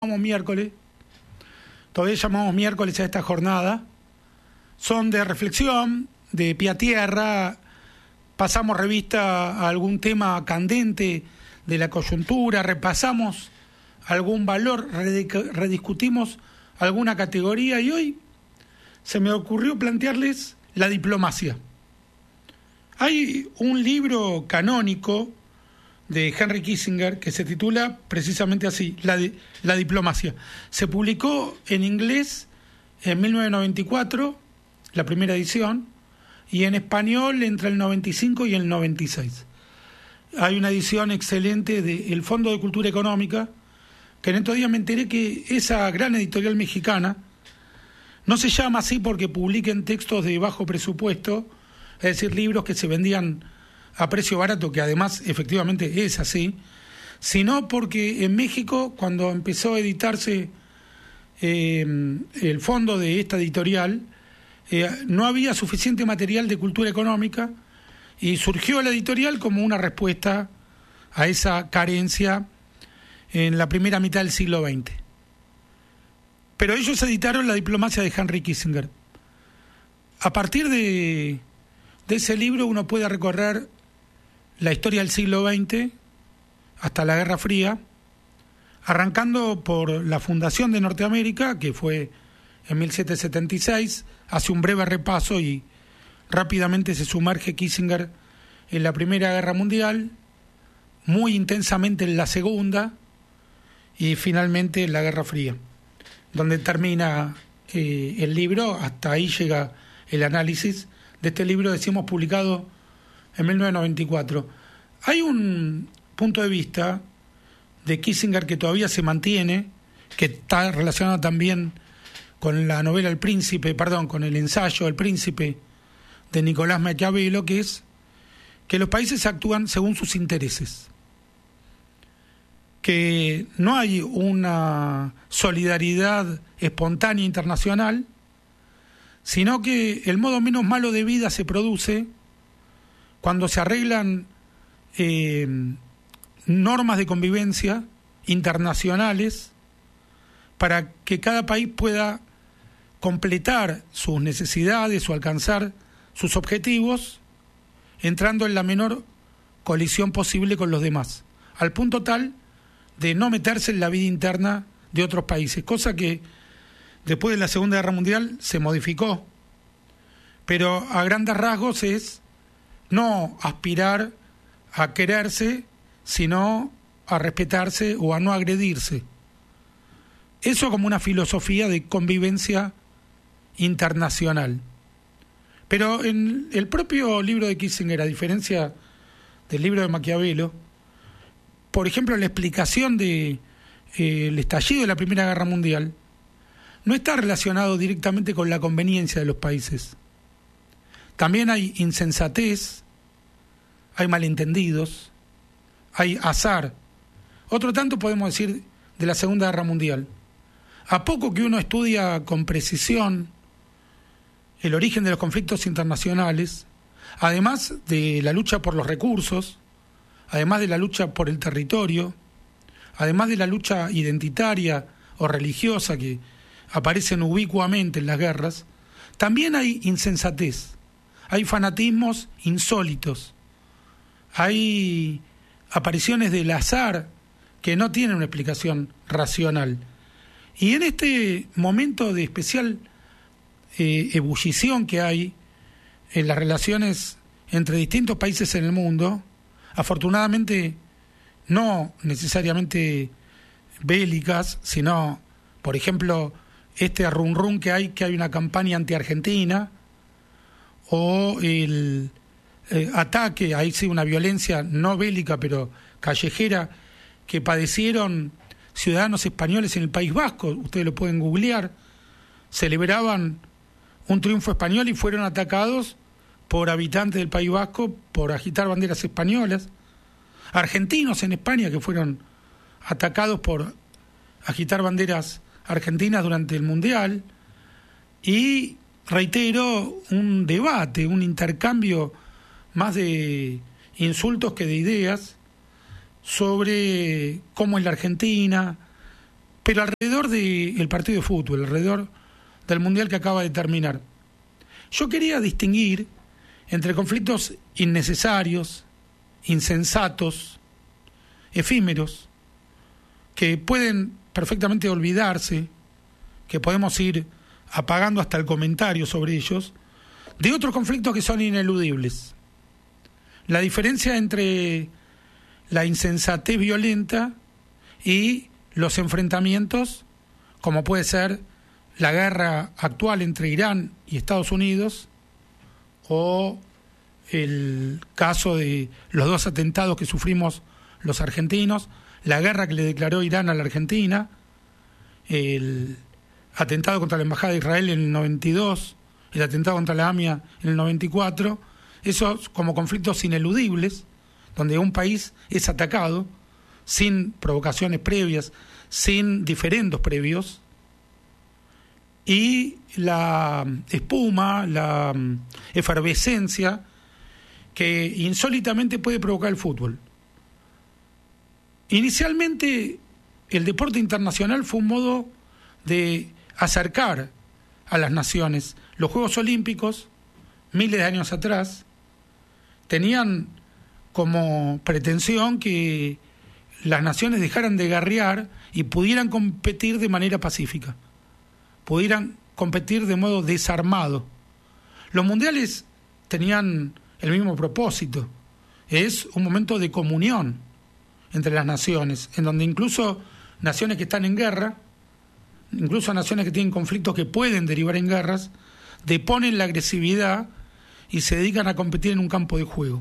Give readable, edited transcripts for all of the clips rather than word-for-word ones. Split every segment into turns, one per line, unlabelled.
miércoles, todavía llamamos miércoles a esta jornada, son de reflexión, de pie a tierra, pasamos revista a algún tema candente de la coyuntura, repasamos algún valor, rediscutimos alguna categoría y hoy se me ocurrió plantearles la diplomacia. Hay un libro canónico de Henry Kissinger que se titula precisamente así, La diplomacia. Se publicó en inglés en 1994, la primera edición, y en español entre el 95 y el 96. Hay una edición excelente del Fondo de Cultura Económica, que en estos días me enteré que esa gran editorial mexicana no se llama así porque publiquen textos de bajo presupuesto, es decir, libros que se vendían a precio barato, que además efectivamente es así, sino porque en México, cuando empezó a editarse el fondo de esta editorial, no había suficiente material de cultura económica y surgió la editorial como una respuesta a esa carencia en la primera mitad del siglo XX. Pero ellos editaron La diplomacia de Henry Kissinger. A partir de ese libro uno puede recorrer la historia del siglo XX hasta la Guerra Fría, arrancando por la fundación de Norteamérica, que fue en 1776, hace un breve repaso y rápidamente se sumerge Kissinger en la Primera Guerra Mundial, muy intensamente en la Segunda y finalmente en la Guerra Fría, donde termina el libro. Hasta ahí llega el análisis de este libro, decimos, publicado en 1994. Hay un punto de vista de Kissinger que todavía se mantiene, que está relacionado también con la novela con el ensayo El Príncipe de Nicolás Maquiavelo, que es que los países actúan según sus intereses, que no hay una solidaridad espontánea internacional, sino que el modo menos malo de vida se produce cuando se arreglan normas de convivencia internacionales para que cada país pueda completar sus necesidades o alcanzar sus objetivos entrando en la menor colisión posible con los demás, al punto tal de no meterse en la vida interna de otros países, cosa que después de la Segunda Guerra Mundial se modificó, pero a grandes rasgos es no aspirar a quererse, sino a respetarse o a no agredirse. Eso como una filosofía de convivencia internacional. Pero en el propio libro de Kissinger, a diferencia del libro de Maquiavelo, por ejemplo, la explicación de el estallido de la Primera Guerra Mundial no está relacionado directamente con la conveniencia de los países. También hay insensatez, hay malentendidos, hay azar. Otro tanto podemos decir de la Segunda Guerra Mundial. A poco que uno estudia con precisión el origen de los conflictos internacionales, además de la lucha por los recursos, además de la lucha por el territorio, además de la lucha identitaria o religiosa que aparecen ubicuamente en las guerras, también hay insensatez, hay fanatismos insólitos, hay apariciones del azar que no tienen una explicación racional. Y en este momento de especial ebullición que hay en las relaciones entre distintos países en el mundo, afortunadamente no necesariamente bélicas, sino, por ejemplo, este run que hay una campaña anti-argentina, o el ataque, ahí sí una violencia no bélica pero callejera que padecieron ciudadanos españoles en el País Vasco, ustedes lo pueden googlear, celebraban un triunfo español y fueron atacados por habitantes del País Vasco por agitar banderas españolas, argentinos en España que fueron atacados por agitar banderas argentinas durante el Mundial, y reitero, un debate, un intercambio más de insultos que de ideas sobre cómo es la Argentina, pero alrededor del partido de fútbol, alrededor del Mundial que acaba de terminar. Yo quería distinguir entre conflictos innecesarios, insensatos, efímeros, que pueden perfectamente olvidarse, que podemos ir apagando hasta el comentario sobre ellos, de otros conflictos que son ineludibles. La diferencia entre la insensatez violenta y los enfrentamientos, como puede ser la guerra actual entre Irán y Estados Unidos, o el caso de los 2 atentados que sufrimos los argentinos, la guerra que le declaró Irán a la Argentina, el atentado contra la Embajada de Israel en el 92, el atentado contra la AMIA en el 94, esos como conflictos ineludibles, donde un país es atacado sin provocaciones previas, sin diferendos previos, y la espuma, la efervescencia que insólitamente puede provocar el fútbol. Inicialmente, el deporte internacional fue un modo de acercar a las naciones. Los Juegos Olímpicos, miles de años atrás, tenían como pretensión que las naciones dejaran de guerrear y pudieran competir de manera pacífica, pudieran competir de modo desarmado. Los mundiales tenían el mismo propósito, es un momento de comunión entre las naciones, en donde incluso naciones que están en guerra, incluso naciones que tienen conflictos que pueden derivar en guerras, deponen la agresividad y se dedican a competir en un campo de juego.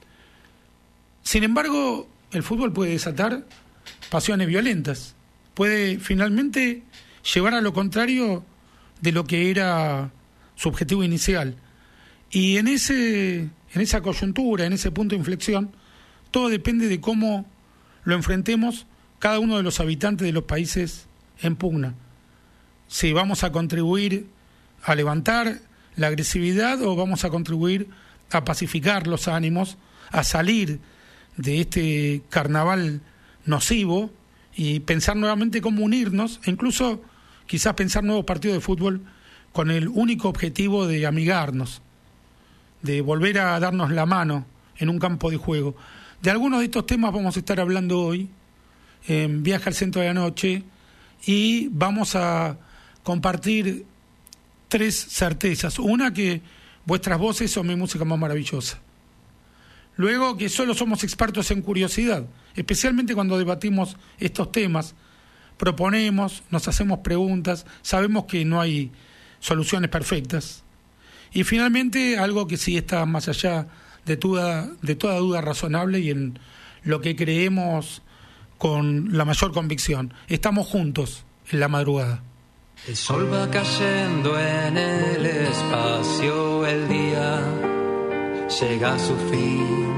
Sin embargo, el fútbol puede desatar pasiones violentas, puede finalmente llevar a lo contrario de lo que era su objetivo inicial. Y en esa coyuntura, en ese punto de inflexión, todo depende de cómo lo enfrentemos cada uno de los habitantes de los países en pugna. Si vamos a contribuir a levantar la agresividad o vamos a contribuir a pacificar los ánimos, a salir de este carnaval nocivo y pensar nuevamente cómo unirnos, e incluso quizás pensar nuevos partidos de fútbol con el único objetivo de amigarnos, de volver a darnos la mano en un campo de juego. De algunos de estos temas vamos a estar hablando hoy en Viaje al Centro de la Noche y vamos a compartir 3 certezas. Una, que vuestras voces son mi música más maravillosa. Luego, que solo somos expertos en curiosidad, especialmente cuando debatimos estos temas, proponemos, nos hacemos preguntas, sabemos que no hay soluciones perfectas. Y finalmente, algo que sí está más allá de toda duda razonable y en lo que creemos con la mayor convicción. Estamos juntos en la madrugada.
El sol va cayendo en el espacio, el día llega a su fin.